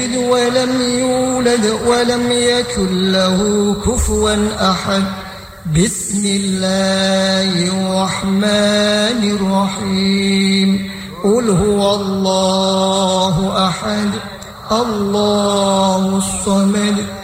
ولم يولد ولم يكن له كفوا أحد. بسم الله الرحمن الرحيم. قل هو الله أحد الله الصمد